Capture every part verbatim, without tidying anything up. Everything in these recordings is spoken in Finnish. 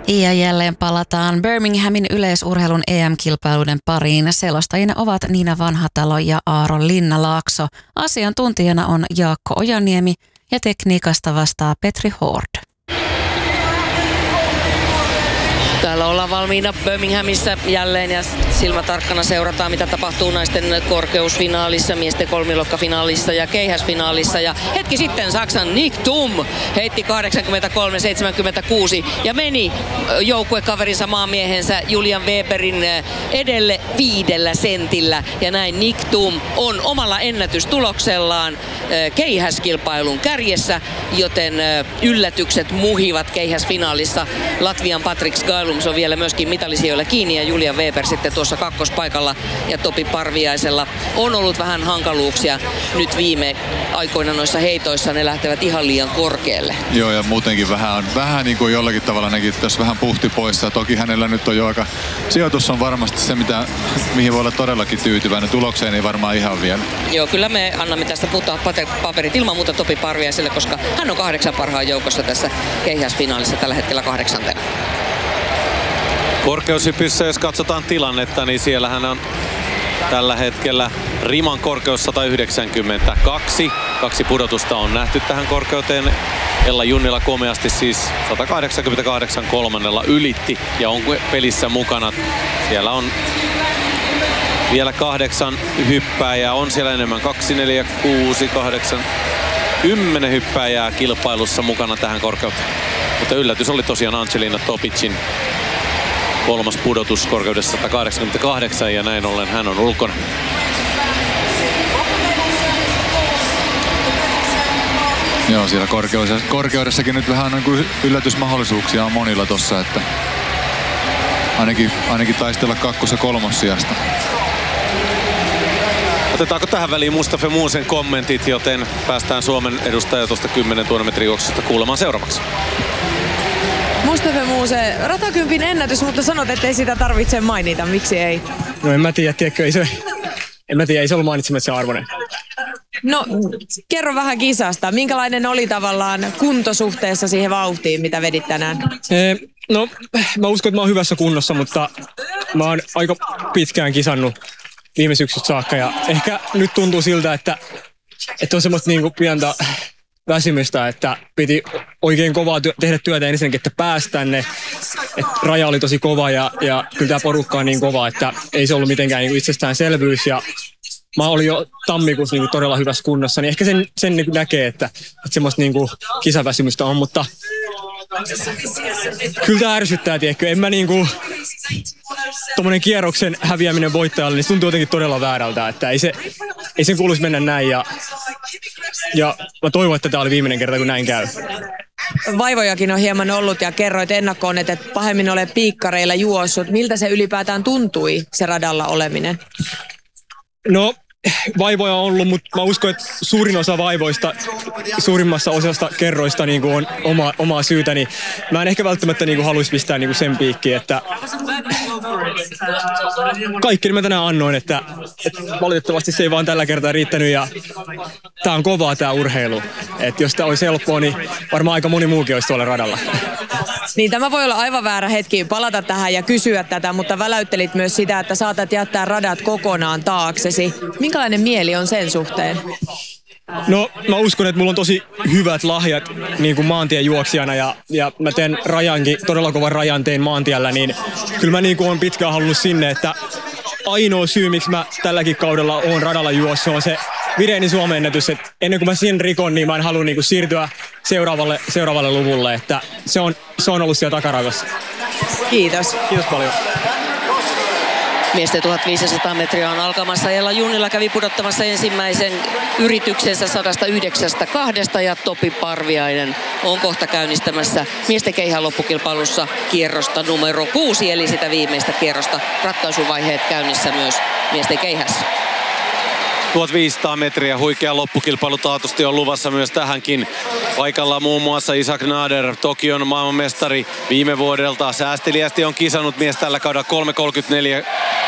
Ja jälleen palataan Birminghamin yleisurheilun E M-kilpailuiden pariin. Selostajina ovat Niina Vanhatalo ja Aaron Linnalaakso. Asiantuntijana on Jaakko Ojaniemi ja tekniikasta vastaa Petri Hård. Täällä ollaan valmiina Birminghamissa jälleen ja silmätarkkana seurataan, mitä tapahtuu naisten korkeusfinaalissa, miesten kolmilokkafinaalissa ja keihäsfinaalissa. Ja hetki sitten Saksan Nick Thum heitti kahdeksankymmentäkolme seitsemänkymmentäkuusi ja meni joukkuekaverinsa maamiehensä Julian Weberin edelle viidellä sentillä. Ja näin Nick Thum on omalla ennätystuloksellaan keihäskilpailun kärjessä, joten yllätykset muhivat keihäsfinaalissa. Latvian Patrik Skailums on vielä myöskin mitalisijoilla kiinni ja Julia Weber sitten tuossa kakkospaikalla ja Topi Parviaisella on ollut vähän hankaluuksia nyt viime aikoina noissa heitoissa, ne lähtevät ihan liian korkealle. Joo, ja muutenkin vähän, vähän niin kuin jollakin tavalla nekin tässä vähän puhti poissa. Toki hänellä nyt on jo aika, sijoitus on varmasti se, mitä, mihin voi olla todellakin tyytyväinen. Tulokseen ei varmaan ihan vielä. Joo, kyllä me annamme tästä puhtaat paperit ilman muuta Topi Parviaiselle, koska hän on kahdeksan parhaan joukossa tässä keihäsfinaalissa tällä hetkellä kahdeksantena. Korkeushypyssä, jos katsotaan tilannetta, niin siellähän on tällä hetkellä riman korkeus sata yhdeksänkymmentäkaksi. Kaksi pudotusta on nähty tähän korkeuteen. Ella Junnila komeasti siis sata kahdeksankymmentäkahdeksan kolmannella ylitti ja on pelissä mukana. Siellä on vielä kahdeksan hyppääjää, on siellä enemmän. kaksi, neljä, kuusi, kahdeksan, kymmenen hyppääjää kilpailussa mukana tähän korkeuteen. Mutta yllätys oli tosiaan Angelina Topicin kolmas pudotus korkeudessa sata kahdeksankymmentäkahdeksan ja näin ollen hän on ulkona. Joo, siellä korkeudessa, korkeudessakin nyt vähän niin yllätysmahdollisuuksia on monilla tossa, että ainakin, ainakin taistella kakkos- ja kolmossijasta. Otetaanko tähän väliin Mustafa Muusen kommentit, joten päästään Suomen edustaja tuosta kymmenen tuhannen metrin juoksusta kuulemaan seuraavaksi. Mustafa Muuse, ratakympin ennätys, mutta sanot, ettei sitä tarvitse mainita. Miksi ei? No en mä tiedä, tiedätkö, ei se, en mä tiedä, ei se ollut mainitsemassa arvoinen. No, kerro vähän kisasta. Minkälainen oli tavallaan kunto suhteessa siihen vauhtiin, mitä vedit tänään? Ee, no, mä uskon, että mä oon hyvässä kunnossa, mutta mä oon aika pitkään kisannut viime syksystä saakka. Ja ehkä nyt tuntuu siltä, että, että on semmoista niinku pientä väsymystä, että piti oikein kovaa työ, tehdä työtä ensinnäkin, että päästä tänne. Et raja oli tosi kova ja, ja kyllä tämä porukka on niin kova, että ei se ollut mitenkään niin itsestäänselvyys. Ja mä olin jo tammikuussa niin todella hyvässä kunnossa, niin ehkä sen, sen niin näkee, että, että semmoista niin kisaväsymystä on, mutta kyllä tämä ärsyttää, tiedätkö. En mä niin kuin, tommonen kierroksen häviäminen voittajalle, niin se tuntuu jotenkin todella väärältä, että ei, se, ei sen kuuluisi mennä näin. Ja, ja mä toivon, että tämä oli viimeinen kerta, kun näin käy. Vaivojakin on hieman ollut ja kerroit ennakkoon, että et pahemmin ole piikkareilla juossut. Miltä se ylipäätään tuntui, se radalla oleminen? No, vaivoja on ollut, mutta mä uskon, että suurin osa vaivoista, suurimmassa osasta kerroista niin kuin on oma, omaa syytä, niin mä en ehkä välttämättä niin kuin haluaisi pistää niin kuin sen piikkiin, että kaikki mä tänään annoin, että, että valitettavasti se ei vaan tällä kertaa riittänyt ja tää on kovaa tää urheilu. Että jos tää olisi helppoa, niin varmaan aika moni muukin olisi tuolla radalla. Niin tämä voi olla aivan väärä hetki palata tähän ja kysyä tätä, mutta väläyttelit myös sitä, että saatat jättää radat kokonaan taaksesi. Minkälainen mieli on sen suhteen? No mä uskon, että mulla on tosi hyvät lahjat niin kuin maantiejuoksijana ja, ja mä teen rajankin, todella kovan rajan tein maantiellä, niin kyllä mä niin kuin olen pitkään halunnut sinne, että ainoa syy, miksi mä tälläkin kaudella oon radalla juossut, on se Virenin Suomen ennätys, että ennen kuin mä sen rikon, niin mä en halua niin kuin siirtyä seuraavalle, seuraavalle luvulle, että se on, se on ollut siellä takaraivossa. Kiitos. Kiitos paljon. Miesten tuhatviisisataa metriä on alkamassa. Ella Junnila kävi pudottamassa ensimmäisen yrityksensä sata yhdeksän kaksi ja Topi Parviainen on kohta käynnistämässä miesten keihän loppukilpailussa kierrosta numero kuusi, eli sitä viimeistä kierrosta. Ratkaisuvaiheet käynnissä myös miesten keihässä. tuhatviisisataa metriä huikea loppukilpailu taatusti on luvassa myös tähänkin. Paikalla muun muassa Isaac Nader, Tokion maailmanmestari viime vuodelta. Säästeliästi on kisannut mies tällä kaudella kolme kolmekymmentäneljä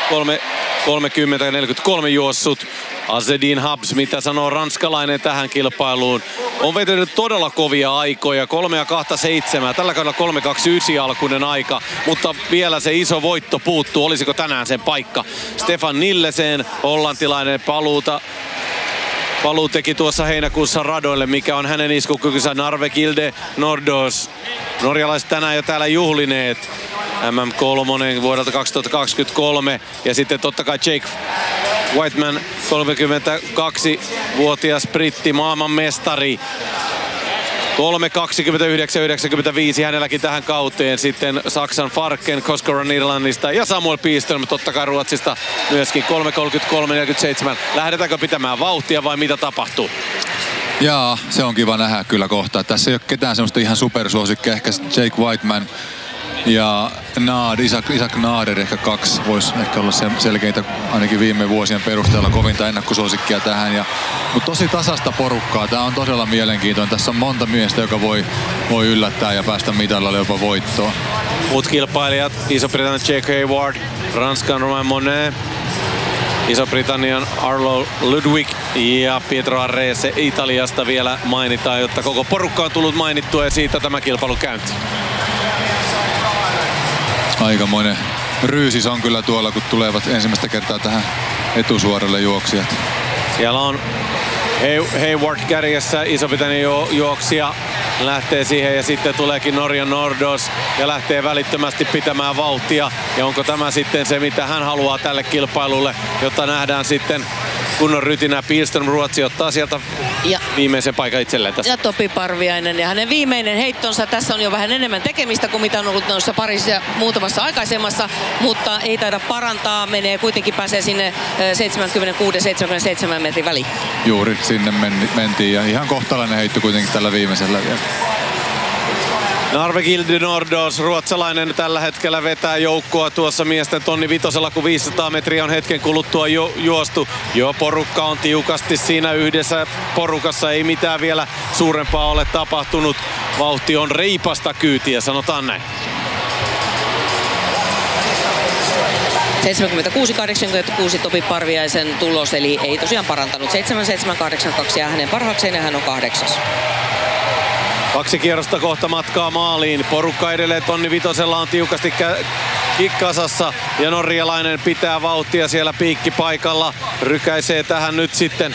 kolmekymmentä neljäkymmentäkolme juossut. Azzedine Habs, mitä sanoo ranskalainen tähän kilpailuun. On vetänyt todella kovia aikoja, kolme kaksikymmentäseitsemän. Tällä kaudella kolme kaksikymmentäyhdeksän alkuinen aika, mutta vielä se iso voitto puuttuu. Olisiko tänään sen paikka? Stefan Nillesen, hollantilainen paluuta. Paluu teki tuossa heinäkuussa radoille, mikä on hänen iskukykynsä. Narvekilde Nordos. Norjalaiset tänään jo täällä juhlineet. M M kolme vuodelta kaksituhattakaksikymmentäkolme ja sitten totta kai Jake Whiteman, kolmekymmentäkaksivuotias britti, maailmanmestari. kolme kaksikymmentäyhdeksän yhdeksänkymmentäviisi hänelläkin tähän kauteen. Sitten Saksan Farken, Koskoran Irlannista ja Samuel Piström totta kai Ruotsista myöskin. kolme kolmekymmentäkolme neljäkymmentäseitsemän. Lähdetäänkö pitämään vauhtia vai mitä tapahtuu? Jaa, se on kiva nähdä kyllä kohta. Tässä ei ole ketään semmoista ihan supersuosikkia. Ehkä Jake Whiteman ja Naad, Isaac, Isaac Naader ehkä kaksi voisi ehkä olla selkeitä ainakin viime vuosien perusteella kovinta ennakkosuosikkia tähän. Ja, mutta tosi tasasta porukkaa. Tämä on todella mielenkiintoinen. Tässä on monta miestä, joka voi, voi yllättää ja päästä mitallille jopa voittoon. Muut kilpailijat, Iso-Britannian Jake Hayward, Ranskan Romain Monet, Iso-Britannian Arlo Ludwig ja Pietro Arrese Italiasta vielä mainitaan, jotta koko porukka on tullut mainittua ja siitä tämä kilpailu käyntiin. Aikamoinen ryysis on kyllä tuolla, kun tulevat ensimmäistä kertaa tähän etusuoralle juoksijat. Siellä on Hayward kärjessä, Iso-Britannian ju- juoksija lähtee siihen ja sitten tuleekin Norjan Nordos ja lähtee välittömästi pitämään vauhtia. Ja onko tämä sitten se, mitä hän haluaa tälle kilpailulle, jotta nähdään sitten kunnon rytinä. Pihlström Ruotsi ottaa sieltä ja viimeisen paikan itselleen tässä. Ja Topi Parviainen ja hänen viimeinen heittonsa. Tässä on jo vähän enemmän tekemistä kuin mitä on ollut noissa parissa ja muutamassa aikaisemmassa, mutta ei taida parantaa. Menee kuitenkin, pääsee sinne seitsemänkymmentäkuusi seitsemänkymmentäseitsemän metrin väliin. Juuri sinne mentiin ja ihan kohtalainen heitto kuitenkin tällä viimeisellä vielä. Narvekilde Nordos, ruotsalainen, tällä hetkellä vetää joukkoa tuossa miesten tonni vitosella, kun viisisataa metriä on hetken kuluttua ju- juostu. Jo porukka on tiukasti siinä yhdessä porukassa, ei mitään vielä suurempaa ole tapahtunut. Vauhti on reipasta kyytiä, sanotaan näin. seitsemänkymmentäkuusi kahdeksankymmentäkuusi Topi Parviaisen tulos, eli ei tosiaan parantanut. seitsemän seitsemän kahdeksan kaksi ja hänen parhaakseen ja hän on kahdeksas. Kaksi kierrosta kohta matkaa maaliin. Porukka edelleen tonni vitosella on tiukasti kä- kikkasassa ja norjalainen pitää vauhtia siellä piikkipaikalla. Rykäisee tähän nyt sitten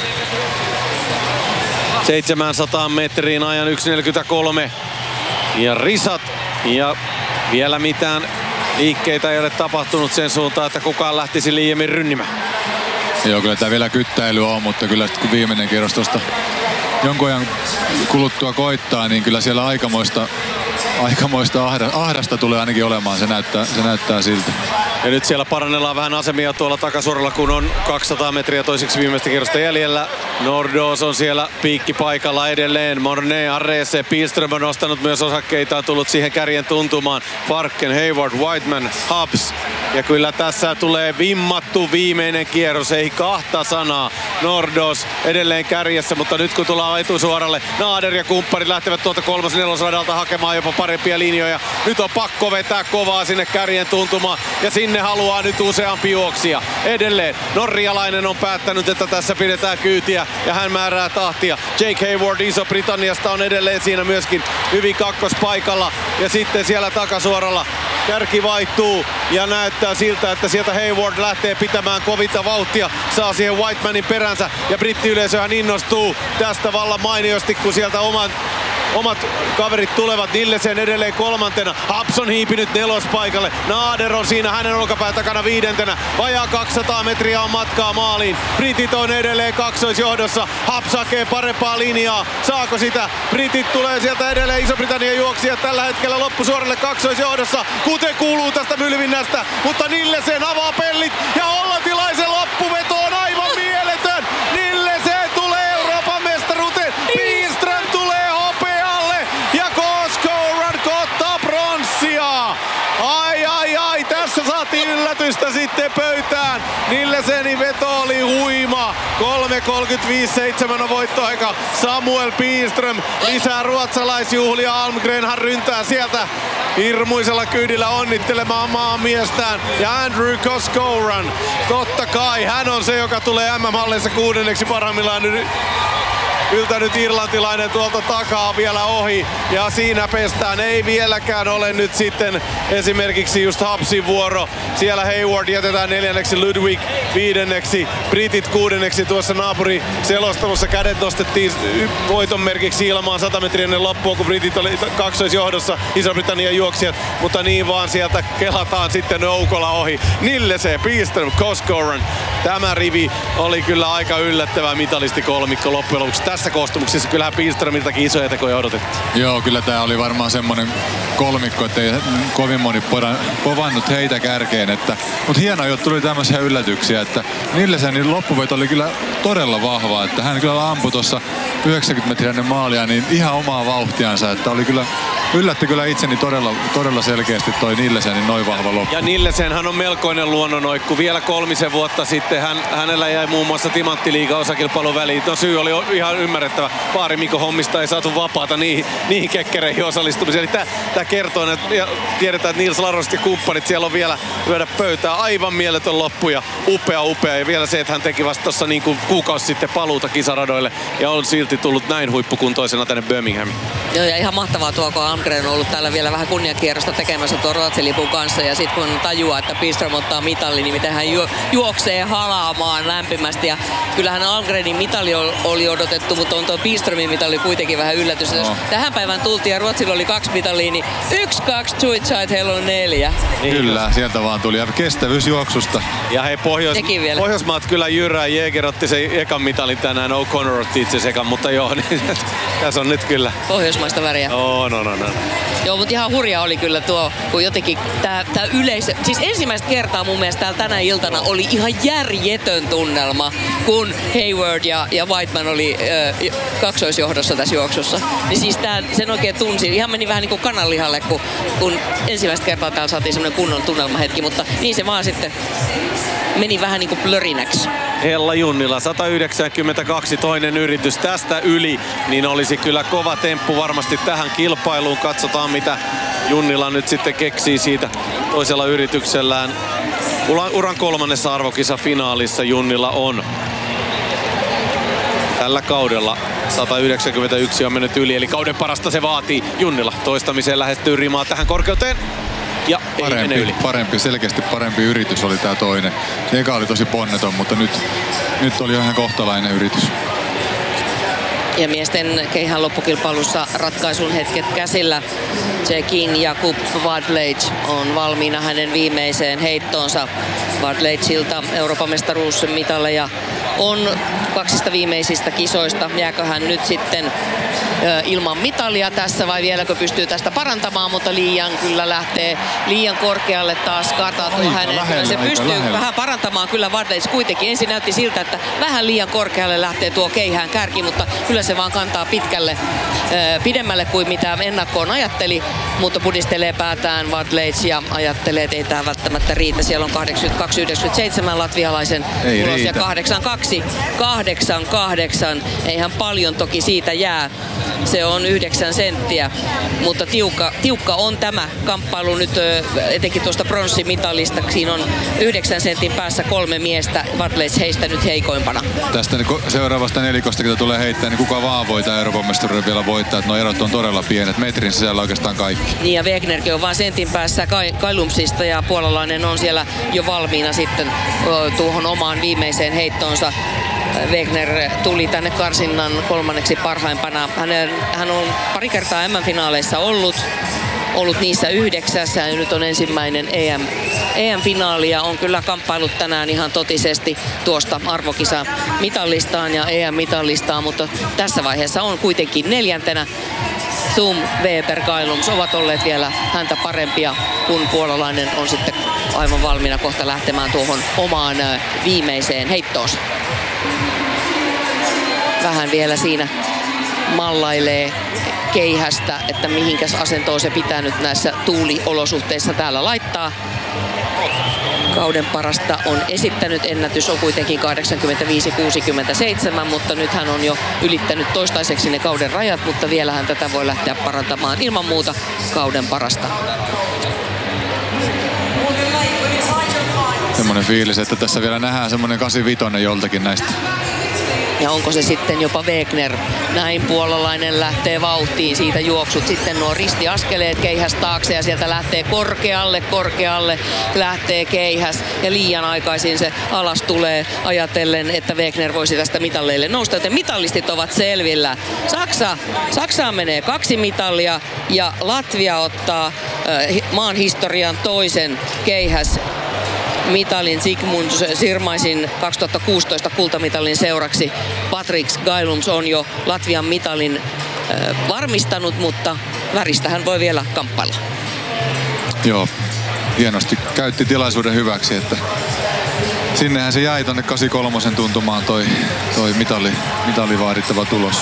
seitsemänsataa metriin ajan yksi neljäkymmentäkolme. Ja risat ja vielä mitään liikkeitä ei ole tapahtunut sen suuntaan, että kukaan lähtisi liiemmin rynnimään. Joo, kyllä tämä vielä kyttäily on, mutta kyllä kun viimeinen kierros tuosta jonkun ajan kuluttua koittaa, niin kyllä siellä aikamoista, aikamoista ahdasta tulee ainakin olemaan. Se näyttää, se näyttää siltä. Ja nyt siellä parannellaan vähän asemia tuolla takasuoralla, kun on kaksisataa metriä toiseksi viimeistä kierrosta jäljellä. Nordos on siellä piikkipaikalla edelleen. Morne, Arrese, Pihlström on nostanut myös osakkeitaan, tullut siihen kärjen tuntumaan. Farken, Hayward, Whiteman, Habs. Ja kyllä tässä tulee vimmattu viimeinen kierros, ei kahta sanaa. Nordos edelleen kärjessä, mutta nyt kun tullaan etusuoralle, Naader ja kumpparit lähtevät tuolta kolmas nelosradalta hakemaan jopa parempia linjoja. Nyt on pakko vetää kovaa sinne kärjen tuntumaan ja sinne haluaa nyt useampi juoksija. Edelleen norjalainen on päättänyt, että tässä pidetään kyytiä ja hän määrää tahtia. Jake Hayward Iso-Britanniasta on edelleen siinä myöskin hyvin kakkospaikalla ja sitten siellä takasuoralla kärki vaihtuu ja näyttää siltä, että sieltä Hayward lähtee pitämään kovinta vauhtia, saa siihen Whitemanin peränsä ja brittiyleisöhän innostuu tästä vallan mainiosti, kun sieltä oman Omat kaverit tulevat. Nillesen edelleen kolmantena. Habs on hiipinyt nelospaikalle. Naader on siinä hänen olkapään takana viidentenä. Vajaa kaksisataa metriä on matkaa maaliin. Britit on edelleen kaksoisjohdossa. Habs hakee parempaa linjaa. Saako sitä? Britit tulee sieltä edelleen. Iso-Britannian juoksijat tällä hetkellä loppusuoralle kaksoisjohdossa. Kuten kuuluu tästä Mylvinnästä. Mutta Nillesen avaa pellit ja hollantilaisen loppuveto on aivan mieletön. Nillesen tulee Euroopan mestaruuteen. Pihlström tulee hopealle ja Koskoran ottaa pronssia. Ai ai ai Ai tässä saatiin yllätystä sitten pöytään. Nillesenin veto oli huima. kolme kolmekymmentäviisi seitsemän on voittoaika. Samuel Pihlström lisää ruotsalaisjuhlia. Almgrenhan ryntää sieltä hirmuisella kyydillä onnittelemaan maamiestään. Ja Andrew Koskoran, totta kai hän on se, joka tulee M M-halleissa kuudenneksi parhaimmillaan yltänyt irlantilainen tuolta takaa vielä ohi ja siinä pestään. Ei vieläkään ole nyt sitten esimerkiksi just Hapsin vuoro. Siellä Hayward jätetään neljänneksi, Ludwig viidenneksi, Britit kuudenneksi. Tuossa naapuri selostamossa kädet nostettiin voiton merkiksi ilmaan sata metriä ennen loppua, kun Britit oli kaksoisjohdossa, Iso-Britannian juoksijat, mutta niin vaan sieltä kelataan sitten Noukola ohi. Nillese, Pihlström, Koskoran. Tämä rivi oli kyllä aika yllättävä mitalisti kolmikko loppujen lopuksi. Tässä koostumuksessa kyllähän Pihlströmiltäkin isoja tekoja odotettiin. Joo, kyllä tää oli varmaan semmonen kolmikko, ettei kovin moni povannut heitä kärkeen. Että, mutta hienoa, että tuli tämmöisiä yllätyksiä, että Nillesenin loppuveto oli kyllä todella vahva. Että hän kyllä ampui tuossa yhdeksänkymmentä metriä ennen maalia niin ihan omaa vauhtiansa. Että oli kyllä, yllätti kyllä itseni todella, todella selkeästi toi Nillesenin noin vahva loppu. Ja Nillesenhän on melkoinen luonnonoikku. Vielä kolmisen vuotta sitten hän, hänellä jäi muun muassa Timanttiliigan osakilpailun väliin. No syy oli ihan ymmärrettävä. Paari Mikko hommista ei saatu vapaata niihin, niihin kekkereihin osallistumiseen. Tämä kertoo, että ja tiedetään, että Nils Laroset ja kumppanit siellä on vielä lyödä pöytää. Aivan mieletön loppu ja upea upea. Ja vielä se, että hän teki vasta tuossa niin kuin kuukausi sitten paluuta kisaradoille ja on silti tullut näin huippukuntoisena tänne Birminghamiin. Joo, ja ihan mahtavaa tuo, kun Almgren on ollut täällä vielä vähän kunniakierrosta tekemässä tuon Ruotsin lipun kanssa. Ja sitten kun tajuaa, että Pihlström ottaa mitalli, niin miten hän ju- juoksee halaamaan lämpimästi. Ja kyllähän Almgrenin mitali oli odotettu, mutta on tuo Pihlströmin mitali kuitenkin vähän yllätys. Jos tähän päivään tultiin ja Ruotsilla oli kaksi mitalia, niin yksi, kaksi, Tuitsait, heillä on neljä. Kyllä, sieltä vaan tuli. Ja kestävyysjuoksusta. Ja hei, Pohjois- Pohjoismaat kyllä jyrää. Jäger otti sen ekan mitalin tänään, O'Connor otti itse sekan, mutta joo, niin, tässä on nyt kyllä pohjoismaista väriä. Oh, no, no, no. Joo, mutta ihan hurja oli kyllä tuo, kun jotenkin tää, tää yleisö... Siis ensimmäistä kertaa mun mielestä täällä tänä iltana oli ihan järjetön tunnelma, kun Hayward ja, ja Whiteman oli äh, kaksoisjohdossa tässä juoksussa. Niin siis tää, sen oikein tunsi. Ihan meni vähän niin kuin kananlihalle, kun, kun ensimmäistä kertaa täällä saatiin semmoinen kunnon tunnelmahetki, mutta niin se vaan sitten meni vähän niin kuin plörinäksi. Hella Junnila, sata yhdeksänkymmentäkaksi, toinen yritys tästä yli, niin olisi kyllä kova temppu varmasti tähän kilpailuun. Katsotaan, mitä Junnila nyt sitten keksii siitä toisella yrityksellään. Uran kolmannessa arvokisa-finaalissa Junnila on tällä kaudella. sata yhdeksänkymmentäyksi on mennyt yli, eli kauden parasta se vaatii. Junnila toistamiseen lähestyy rimaa tähän korkeuteen. Ja parempi, yli. parempi, selkeästi parempi yritys oli tää toinen. Se eka oli tosi ponneton, mutta nyt, nyt oli ihan kohtalainen yritys. Ja miesten keihän loppukilpailussa ratkaisun hetket käsillä. Tsekin Jakub Wardlage on valmiina hänen viimeiseen heittoonsa. Wardlageilta Euroopan mestaruusmitaleja on kaksista viimeisistä kisoista. Jääkö hän nyt sitten ilman mitalia tässä vai vieläkö pystyy tästä parantamaan, mutta liian kyllä lähtee liian korkealle taas kartautuu hänen. Lähellä, se pystyy lähellä. Vähän parantamaan kyllä Wardlage kuitenkin. Ensin näytti siltä, että vähän liian korkealle lähtee tuo keihään kärki, mutta kyllä se vaan kantaa pitkälle pidemmälle kuin mitä ennakkoon ajatteli, mutta pudistelee päätään Wardlage ja ajattelee, että ei tämä välttämättä riitä. Siellä on kahdeksankymmentäkaksi yhdeksänkymmentäseitsemän latvialaisen ei tulos riitä. Ja kahdeksankymmentäkaksi kahdeksankymmentäkahdeksan. Eihän paljon toki siitä jää. Se on yhdeksän senttiä, mutta tiukka, tiukka on tämä kamppailu nyt etenkin tuosta pronssimitalista. Siinä on yhdeksän sentin päässä kolme miestä, Wardlage heistä nyt heikoimpana. Tästä seuraavasta nelikosta, kun tulee heittää, niin kuka vaan voi tämä Euroopan mestaruuden vielä voittaa. Että nuo erot on todella pienet, metrin sisällä oikeastaan kaikki. Niin ja Wegnerkin on vain sentin päässä Kailumsista ja puolalainen on siellä jo valmiina sitten tuohon omaan viimeiseen heittoonsa. Wegner tuli tänne karsinnan kolmanneksi parhaimpana. Hänen, hän on pari kertaa M M-finaaleissa ollut, ollut niissä yhdeksässä ja nyt on ensimmäinen E M, E M-finaali ja on kyllä kamppailut tänään ihan totisesti tuosta arvokisa-mitallistaan ja E M-mitallistaan, mutta tässä vaiheessa on kuitenkin neljäntenä. Thum, Weber, Kailums ovat olleet vielä häntä parempia, kun puolalainen on sitten aivan valmiina kohta lähtemään tuohon omaan viimeiseen heittoonsa. Vähän vielä siinä mallailee keihästä, että mihinkäs asentoon se pitää nyt näissä tuuliolosuhteissa täällä laittaa. Kauden parasta on esittänyt, ennätys on kuitenkin kahdeksankymmentäviisi kuusikymmentäseitsemän, mutta nyt hän on jo ylittänyt toistaiseksi ne kauden rajat, mutta vielä hän tätä voi lähteä parantamaan ilman muuta kauden parasta. Semmoinen fiilis, että tässä vielä nähdään semmoinen kahdeksankymmentäviisi joltakin näistä. Ja onko se sitten jopa Wegner? Näin puolalainen lähtee vauhtiin, siitä juoksut. Sitten nuo ristiaskeleet, Keihäs taakse ja sieltä lähtee korkealle, korkealle lähtee Keihäs. Ja liian aikaisin se alas tulee ajatellen, että Wegner voisi tästä mitalleille nousta. Joten mitallistit ovat selvillä. Saksa, Saksaan menee kaksi mitallia ja Latvia ottaa äh, maan historian toisen Keihäs mitalin Zygmunt Sirmaisin kaksituhattakuusitoista kultamitalin seuraksi. Patriks Gailums on jo Latvian mitalin äh, varmistanut, mutta väristä hän voi vielä kamppailla. Joo, hienosti käytti tilaisuuden hyväksi, että sinnehän se jäi tonne kahdeksankymmentäkolme tuntumaan toi, toi mitali, mitali vaadittava tulos.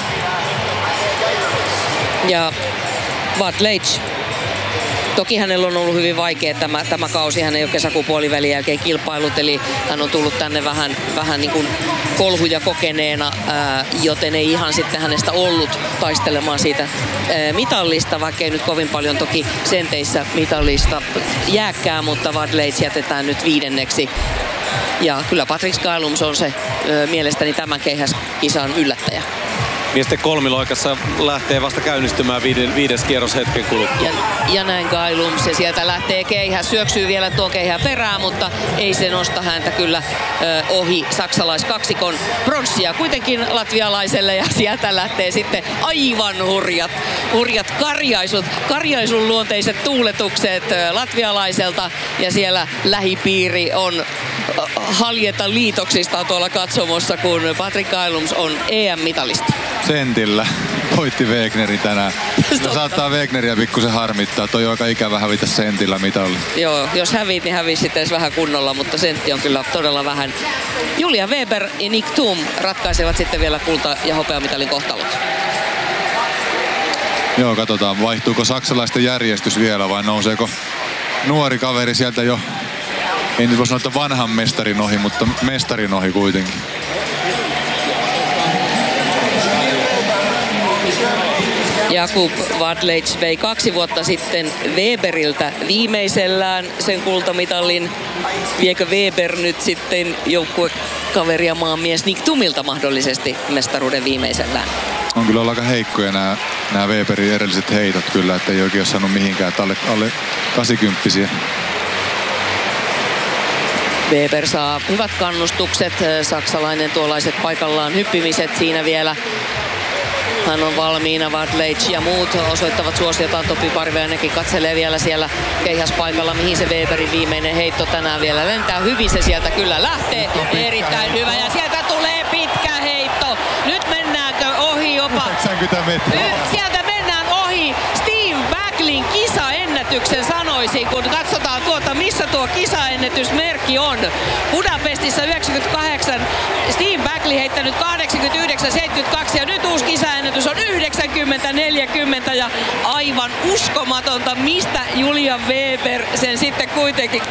Ja Wout Leitsch. Toki hänellä on ollut hyvin vaikea tämä, tämä kausi. Hän ei ole kesäkuun puolivälin jälkeen kilpailut, eli hän on tullut tänne vähän, vähän niin kuin kolhuja kokeneena, ää, joten ei ihan sitten hänestä ollut taistelemaan siitä ää, mitallista, vaikka ei nyt kovin paljon toki senteissä mitallista jääkää, mutta Wout Leitsch jätetään nyt viidenneksi. Ja kyllä Patrick Gailums on se ää, mielestäni tämän keihäskisan yllättäjä. Miesten kolmiloikassa lähtee vasta käynnistymään viiden, viides kierros hetken kuluttua. Ja, ja näin Gailums, ja sieltä lähtee Keihäs, syöksyy vielä tuon Keihään perään, mutta ei se nosta häntä kyllä ö, ohi saksalaiskaksikon pronssia kuitenkin latvialaiselle, ja sieltä lähtee sitten aivan hurjat, hurjat karjaisut, karjaisun luonteiset tuuletukset ö, latvialaiselta, ja siellä lähipiiri on haljeta liitoksista tuolla katsomossa, kun Patrick Gailums on E M-mitalista. Sentillä voitti Wegnerin tänään. No, saattaa Wegneria pikkusen harmittaa. Toi on aika ikävä hävitä sentillä mitalli. Joo, jos hävit, niin hävisi sitten edes vähän kunnolla, mutta sentti on kyllä todella vähän. Julia Weber ja Nick Thum ratkaisevat sitten vielä kulta- ja hopeamitalin kohtalot. Joo, katsotaan vaihtuuko saksalaisten järjestys vielä vai nouseeko nuori kaveri sieltä jo, ei nyt voi sanoa, että vanhan mestarin ohi, mutta mestarin ohi kuitenkin. Jakub Wout Leitsch vei kaksi vuotta sitten Weberiltä viimeisellään sen kultamitalin. Viekö Weber nyt sitten joukkuekaveria maanmies Nick Thumilta mahdollisesti mestaruuden viimeisellään? On kyllä olla aika heikkoja nämä, nämä Weberin edelliset heitot kyllä, että ei oikein ole saanut mihinkään, että alle, alle kahdeksankymppisiä. Weber saa hyvät kannustukset, saksalainen tuollaiset paikallaan hyppimiset siinä vielä. Hän on valmiina, Wout Leitsch ja muut osoittavat suosiotaan. Topi Parviainenkin katselee vielä siellä keihäspaikalla, mihin se Weberin viimeinen heitto tänään vielä lentää. Hyvin se sieltä kyllä lähtee. Erittäin hyvä ja sieltä tulee pitkä heitto. Nyt mennäänkö ohi jopa? yhdeksänkymmentä metriä. Sieltä mennään ohi Steve Backlin kisaennätyksen sanoisin, kun katsotaan tuota, missä tuo kisaennätysmerkki on. Budapestissa yhdeksänkymmentäkahdeksan, Steve Backley heittänyt kahdeksankymmentäyhdeksän seitsemänkymmentäkaksi ja nyt uusi kisaennätys on yhdeksänkymmentä neljäkymmentä ja aivan uskomatonta, mistä Julia Weber sen sitten kuitenkin